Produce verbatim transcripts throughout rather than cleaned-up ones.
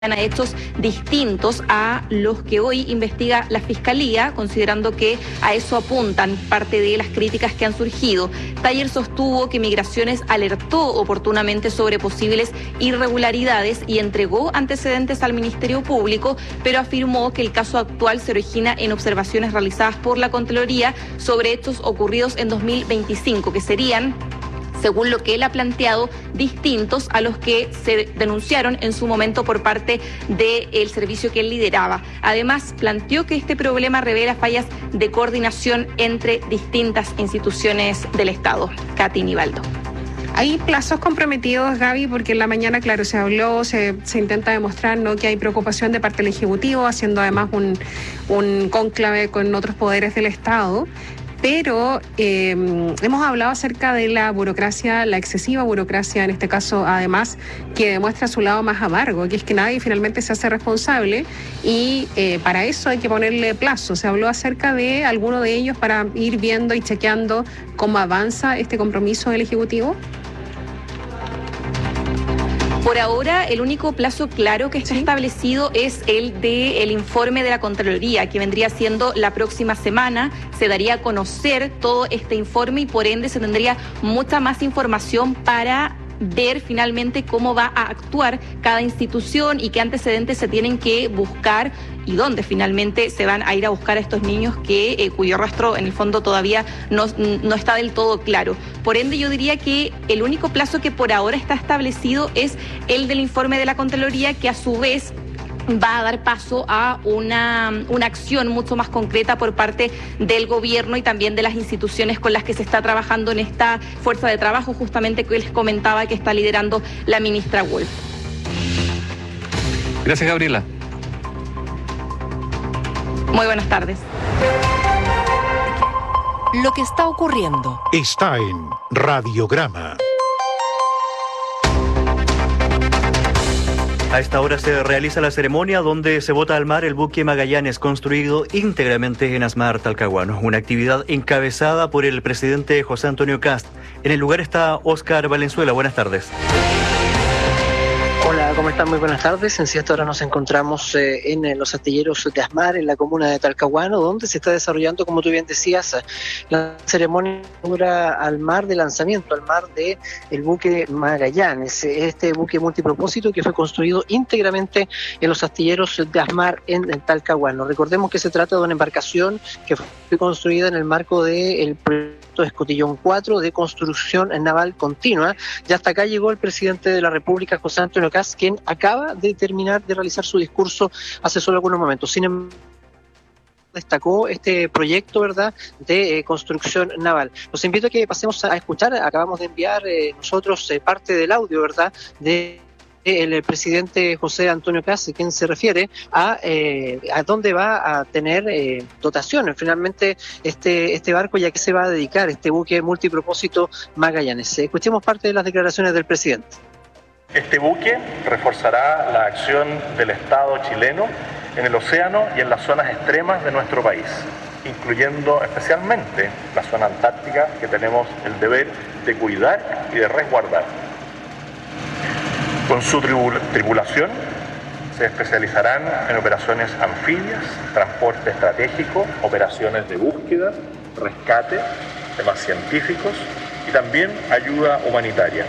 a hechos distintos a los que hoy investiga la Fiscalía, considerando que a eso apuntan parte de las críticas que han surgido. Taller sostuvo que Migraciones alertó oportunamente sobre posibles irregularidades y entregó antecedentes al Ministerio Público, pero afirmó que el caso actual se origina en observaciones realizadas por la Contraloría sobre hechos ocurridos en dos mil veinticinco, que serían, según lo que él ha planteado, distintos a los que se denunciaron en su momento por parte del servicio que él lideraba. Además, planteó que este problema revela fallas de coordinación entre distintas instituciones del Estado. Katy Nivaldo. Hay plazos comprometidos, Gaby, porque en la mañana, claro, se habló, se, se intenta demostrar, ¿no?, que hay preocupación de parte del Ejecutivo, haciendo además un, un cónclave con otros poderes del Estado. Pero eh, hemos hablado acerca de la burocracia, la excesiva burocracia, en este caso, además, que demuestra su lado más amargo, que es que nadie finalmente se hace responsable y eh, para eso hay que ponerle plazo. Se habló acerca de alguno de ellos para ir viendo y chequeando cómo avanza este compromiso del Ejecutivo. Por ahora, el único plazo claro que está ¿Sí? establecido es el del informe de la Contraloría, que vendría siendo la próxima semana. Se daría a conocer todo este informe y por ende se tendría mucha más información para ver finalmente cómo va a actuar cada institución y qué antecedentes se tienen que buscar y dónde finalmente se van a ir a buscar a estos niños que eh, cuyo rastro en el fondo todavía no, no está del todo claro. Por ende, yo diría que el único plazo que por ahora está establecido es el del informe de la Contraloría, que a su vez va a dar paso a una, una acción mucho más concreta por parte del gobierno y también de las instituciones con las que se está trabajando en esta fuerza de trabajo, justamente que les comentaba que está liderando la ministra Wolf. Gracias, Gabriela. Muy buenas tardes. Lo que está ocurriendo está en Radiograma. A esta hora se realiza la ceremonia donde se bota al mar el buque Magallanes, construido íntegramente en Asmar, Talcahuano. Una actividad encabezada por el presidente José Antonio Kast. En el lugar está Óscar Valenzuela. Buenas tardes. Hola, ¿cómo están? Muy buenas tardes. En cierta hora nos encontramos eh, en, en los astilleros de Asmar, en la comuna de Talcahuano, donde se está desarrollando, como tú bien decías, la ceremonia al mar de lanzamiento, al mar de el buque Magallanes, este buque multipropósito que fue construido íntegramente en los astilleros de Asmar en, en Talcahuano. Recordemos que se trata de una embarcación que fue construida en el marco del proyecto Escotillón cuatro de construcción naval continua. Ya hasta acá llegó el presidente de la República, José Antonio Kast, quien acaba de terminar de realizar su discurso hace solo algunos momentos. Sin embargo, destacó este proyecto, ¿verdad?, de eh, construcción naval. Los invito a que pasemos a escuchar. Acabamos de enviar eh, nosotros eh, parte del audio, ¿verdad?, de el presidente José Antonio Kast, quien se refiere a, eh, a dónde va a tener eh, dotaciones finalmente este, este barco, ya que se va a dedicar este buque multipropósito Magallanes. Escuchemos parte de las declaraciones del presidente. Este buque reforzará la acción del Estado chileno en el océano y en las zonas extremas de nuestro país, incluyendo especialmente la zona antártica, que tenemos el deber de cuidar y de resguardar. Con su tripulación se especializarán en operaciones anfibias, transporte estratégico, operaciones de búsqueda, rescate, temas científicos y también ayuda humanitaria.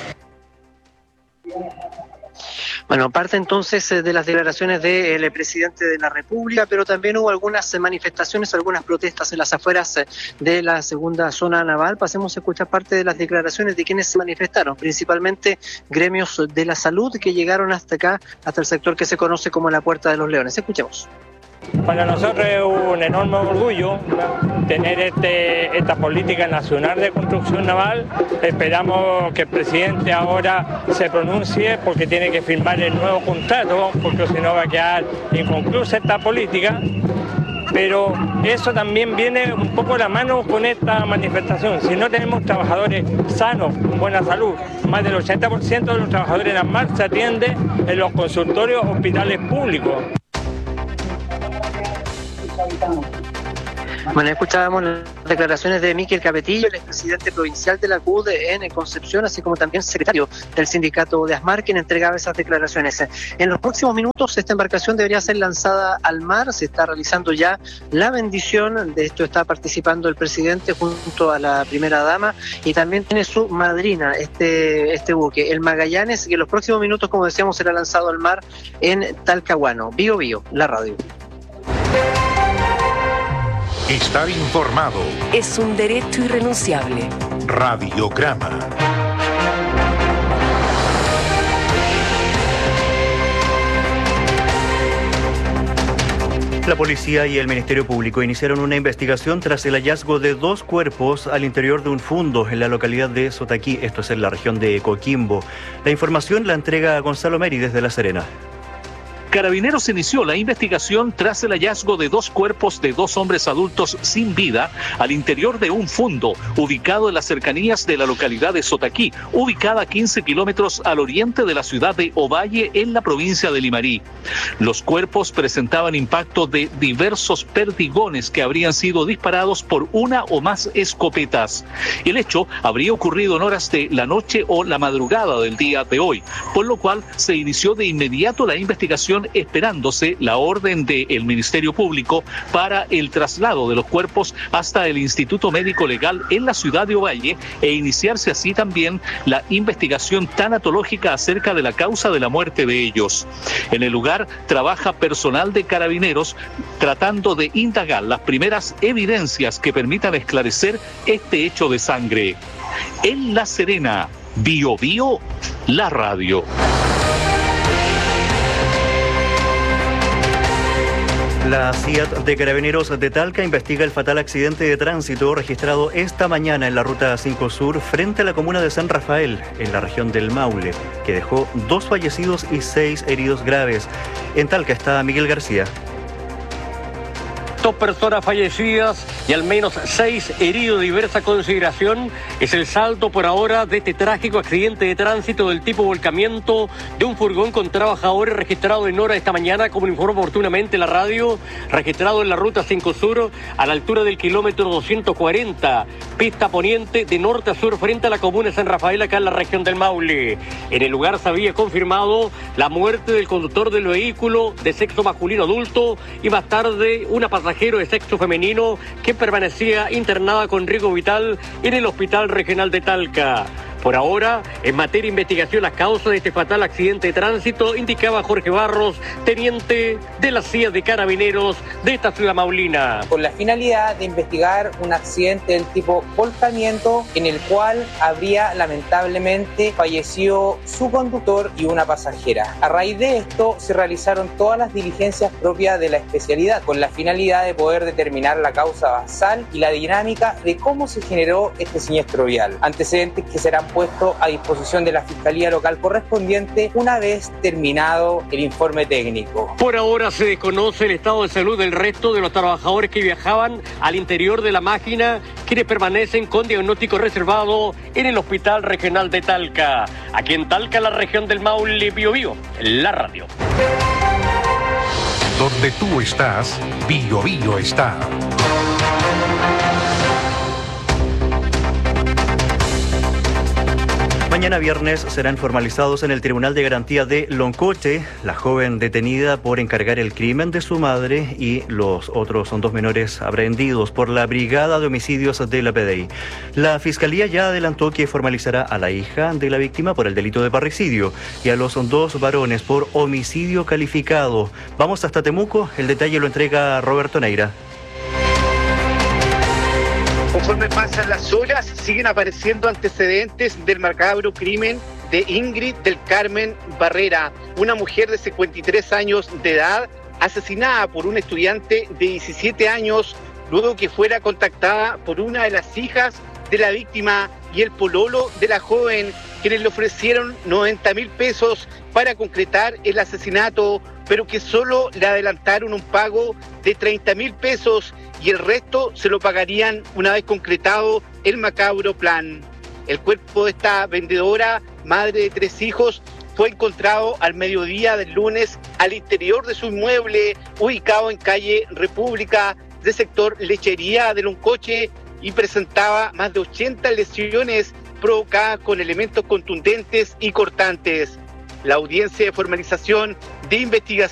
Bueno, parte entonces de las declaraciones del presidente de la República, pero también hubo algunas manifestaciones, algunas protestas en las afueras de la segunda zona naval. Pasemos a escuchar parte de las declaraciones de quienes se manifestaron, principalmente gremios de la salud que llegaron hasta acá, hasta el sector que se conoce como la Puerta de los Leones. Escuchemos. Para nosotros es un enorme orgullo tener este, esta política nacional de construcción naval. Esperamos que el presidente ahora se pronuncie porque tiene que firmar el nuevo contrato, porque si no va a quedar inconclusa esta política. Pero eso también viene un poco de la mano con esta manifestación. Si no tenemos trabajadores sanos, con buena salud, más del ochenta por ciento de los trabajadores en Asmar se atiende en los consultorios hospitales públicos. Bueno, escuchábamos las declaraciones de Miquel Capetillo, el expresidente provincial de la C U D en Concepción, así como también secretario del sindicato de ASMAR, quien entregaba esas declaraciones. En los próximos minutos esta embarcación debería ser lanzada al mar, se está realizando ya la bendición, de esto está participando el presidente junto a la primera dama y también tiene su madrina este, este buque, el Magallanes, que en los próximos minutos, como decíamos, será lanzado al mar en Talcahuano. Bio Bio, la radio. Estar informado. Es un derecho irrenunciable. Radiograma. La policía y el Ministerio Público iniciaron una investigación tras el hallazgo de dos cuerpos al interior de un fundo en la localidad de Sotaquí, esto es en la región de Coquimbo. La información la entrega Gonzalo Meri desde La Serena. Carabineros inició la investigación tras el hallazgo de dos cuerpos de dos hombres adultos sin vida al interior de un fundo ubicado en las cercanías de la localidad de Sotaquí, ubicada a quince kilómetros al oriente de la ciudad de Ovalle, en la provincia de Limarí. Los cuerpos presentaban impacto de diversos perdigones que habrían sido disparados por una o más escopetas. El hecho habría ocurrido en horas de la noche o la madrugada del día de hoy, por lo cual se inició de inmediato la investigación, esperándose la orden del Ministerio Público para el traslado de los cuerpos hasta el Instituto Médico Legal en la ciudad de Ovalle e iniciarse así también la investigación tanatológica acerca de la causa de la muerte de ellos. En el lugar trabaja personal de Carabineros tratando de indagar las primeras evidencias que permitan esclarecer este hecho de sangre. En La Serena, Bio Bio, la radio. La C I A T de Carabineros de Talca investiga el fatal accidente de tránsito registrado esta mañana en la ruta cinco Sur frente a la comuna de San Rafael, en la región del Maule, que dejó dos fallecidos y seis heridos graves. En Talca está Miguel García. Dos personas fallecidas y al menos seis heridos de diversa consideración es el saldo por ahora de este trágico accidente de tránsito del tipo volcamiento de un furgón con trabajadores registrado en hora esta mañana, como informó oportunamente la radio, registrado en la ruta cinco Sur a la altura del kilómetro doscientos cuarenta, pista poniente de norte a sur frente a la comuna de San Rafael, acá en la región del Maule. En el lugar se había confirmado la muerte del conductor del vehículo de sexo masculino adulto y más tarde una pasajera de sexo femenino que permanecía internada con riesgo vital en el Hospital Regional de Talca. Por ahora, en materia de investigación, las causas de este fatal accidente de tránsito, indicaba Jorge Barros, teniente de la C I A de Carabineros de esta ciudad maulina. Con la finalidad de investigar un accidente del tipo volcamiento en el cual habría lamentablemente fallecido su conductor y una pasajera. A raíz de esto se realizaron todas las diligencias propias de la especialidad con la finalidad de poder determinar la causa basal y la dinámica de cómo se generó este siniestro vial. Antecedentes que serán puesto a disposición de la Fiscalía Local correspondiente una vez terminado el informe técnico. Por ahora se desconoce el estado de salud del resto de los trabajadores que viajaban al interior de la máquina, quienes permanecen con diagnóstico reservado en el Hospital Regional de Talca. Aquí en Talca, la región del Maule, Bio Bio, la radio. Donde tú estás, Bio Bio está. Mañana viernes serán formalizados en el Tribunal de Garantía de Loncoche la joven detenida por encargar el crimen de su madre y los otros son dos menores aprehendidos por la Brigada de Homicidios de la P D I. La Fiscalía ya adelantó que formalizará a la hija de la víctima por el delito de parricidio y a los dos varones por homicidio calificado. Vamos hasta Temuco, el detalle lo entrega Roberto Neira. Conforme pasan las horas, siguen apareciendo antecedentes del macabro crimen de Ingrid del Carmen Barrera, una mujer de cincuenta y tres años de edad, asesinada por un estudiante de diecisiete años, luego que fuera contactada por una de las hijas de la víctima y el pololo de la joven, quienes le ofrecieron noventa mil pesos para concretar el asesinato, pero que solo le adelantaron un pago de treinta mil pesos y el resto se lo pagarían una vez concretado el macabro plan. El cuerpo de esta vendedora, madre de tres hijos, fue encontrado al mediodía del lunes al interior de su inmueble ubicado en calle República, del sector Lechería de Loncoche y presentaba más de ochenta lesiones provocadas con elementos contundentes y cortantes. La audiencia de formalización de investigación